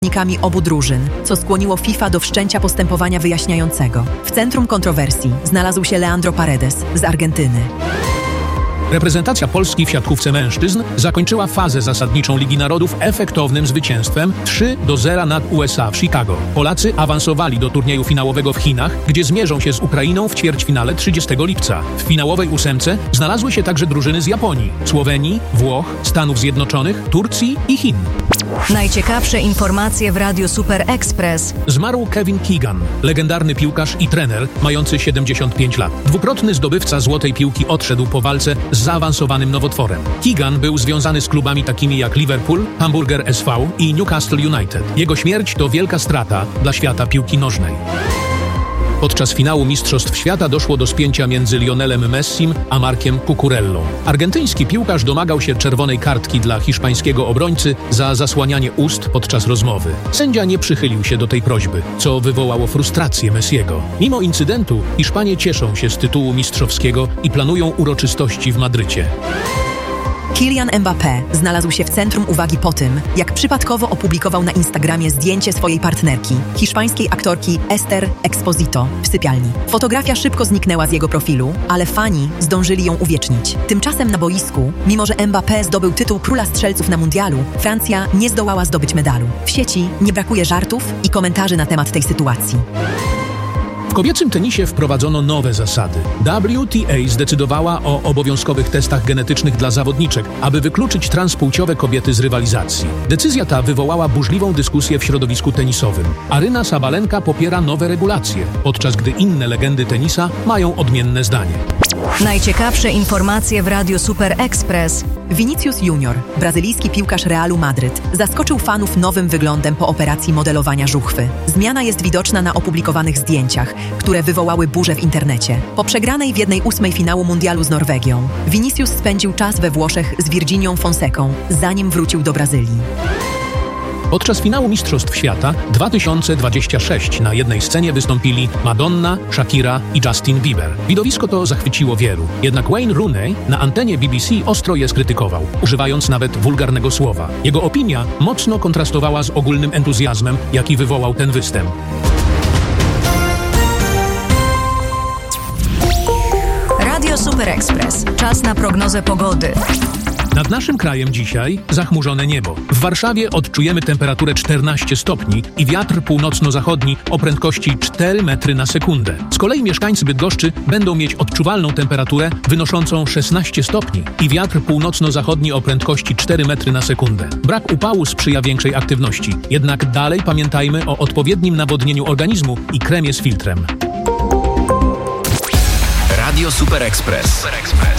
zawodnikami obu drużyn, co skłoniło FIFA do wszczęcia postępowania wyjaśniającego. W centrum kontrowersji znalazł się Leandro Paredes z Argentyny. Reprezentacja Polski w siatkówce mężczyzn zakończyła fazę zasadniczą Ligi Narodów efektownym zwycięstwem 3-0 nad USA w Chicago. Polacy awansowali do turnieju finałowego w Chinach, gdzie zmierzą się z Ukrainą w ćwierćfinale 30 lipca. W finałowej ósemce znalazły się także drużyny z Japonii, Słowenii, Włoch, Stanów Zjednoczonych, Turcji i Chin. Najciekawsze informacje w Radiu Super Express. Zmarł Kevin Keegan, legendarny piłkarz i trener mający 75 lat. Dwukrotny zdobywca złotej piłki odszedł po walce z zaawansowanym nowotworem. Keegan był związany z klubami takimi jak Liverpool, Hamburger SV i Newcastle United. Jego śmierć to wielka strata dla świata piłki nożnej. Podczas finału Mistrzostw Świata doszło do spięcia między Lionelem Messim a Markiem Cucurellą. Argentyński piłkarz domagał się czerwonej kartki dla hiszpańskiego obrońcy za zasłanianie ust podczas rozmowy. Sędzia nie przychylił się do tej prośby, co wywołało frustrację Messiego. Mimo incydentu Hiszpanie cieszą się z tytułu mistrzowskiego i planują uroczystości w Madrycie. Kylian Mbappé znalazł się w centrum uwagi po tym, jak przypadkowo opublikował na Instagramie zdjęcie swojej partnerki, hiszpańskiej aktorki Esther Exposito, w sypialni. Fotografia szybko zniknęła z jego profilu, ale fani zdążyli ją uwiecznić. Tymczasem na boisku, mimo że Mbappé zdobył tytuł króla strzelców na mundialu, Francja nie zdołała zdobyć medalu. W sieci nie brakuje żartów i komentarzy na temat tej sytuacji. W kobiecym tenisie wprowadzono nowe zasady. WTA zdecydowała o obowiązkowych testach genetycznych dla zawodniczek, aby wykluczyć transpłciowe kobiety z rywalizacji. Decyzja ta wywołała burzliwą dyskusję w środowisku tenisowym. Aryna Sabalenka popiera nowe regulacje, podczas gdy inne legendy tenisa mają odmienne zdanie. Najciekawsze informacje w Radiu Super Express. Vinicius Junior, brazylijski piłkarz Realu Madryt, zaskoczył fanów nowym wyglądem po operacji modelowania żuchwy. Zmiana jest widoczna na opublikowanych zdjęciach, które wywołały burzę w internecie. Po przegranej w 1/8 finału mundialu z Norwegią, Vinicius spędził czas we Włoszech z Virginią Fonseką, zanim wrócił do Brazylii. Podczas finału Mistrzostw Świata 2026 na jednej scenie wystąpili Madonna, Shakira i Justin Bieber. Widowisko to zachwyciło wielu. Jednak Wayne Rooney na antenie BBC ostro je skrytykował, używając nawet wulgarnego słowa. Jego opinia mocno kontrastowała z ogólnym entuzjazmem, jaki wywołał ten występ. Radio Super Express. Czas na prognozę pogody. Nad naszym krajem dzisiaj zachmurzone niebo. W Warszawie odczujemy temperaturę 14 stopni i wiatr północno-zachodni o prędkości 4 metry na sekundę. Z kolei mieszkańcy Bydgoszczy będą mieć odczuwalną temperaturę wynoszącą 16 stopni i wiatr północno-zachodni o prędkości 4 metry na sekundę. Brak upału sprzyja większej aktywności. Jednak dalej pamiętajmy o odpowiednim nawodnieniu organizmu i kremie z filtrem. Radio Super Express.